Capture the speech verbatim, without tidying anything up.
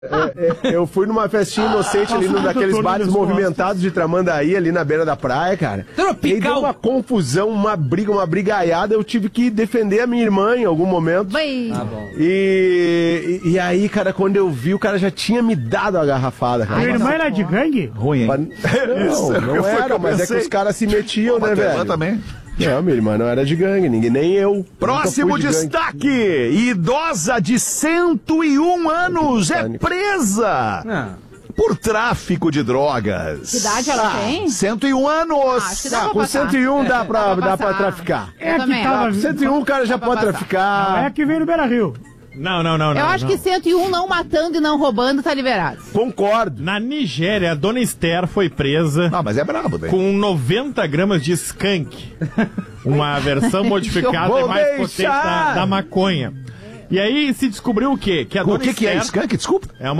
É, é, eu fui numa festinha inocente ali num daqueles bares movimentados de Tramandaí, ali na beira da praia, cara. E deu uma confusão, uma briga, uma brigaiada. Eu tive que defender a minha irmã em algum momento. Ah, bom. E, e, e aí, cara, quando eu vi, o cara já tinha me dado a garrafada, cara. A irmã era de gangue? Ruim, hein? Não, não era, mas é que os caras se metiam, né, velho? Também. Não, minha irmã não era de gangue, ninguém, nem eu. Próximo de destaque: idosa de cento e um anos é presa Ah. por tráfico de drogas. Que idade ela tem? cento e um anos. Acho que dá Ah, pra com passar. cento e um dá pra, Dá pra dá pra passar. traficar. É que também. tava... cento e um o cara já Dá pra pode passar. traficar. É que veio no Beira-Rio. Não, não, não, não. Eu acho não. que cento e um não matando e não roubando tá liberado. Concordo. Na Nigéria, a dona Esther foi presa Ah, mas é brabo, velho. com noventa gramas de skunk. Uma versão modificada Vou e mais deixar. potente da, da maconha. E aí se descobriu o quê? Que a O dona que, que é Esther skunk? Desculpa. é uma